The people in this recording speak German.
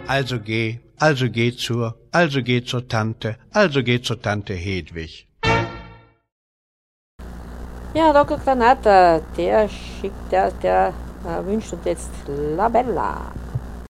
Also geh zur Tante Hedwig. Ja, Dr. Granata, der wünscht uns jetzt La Bella.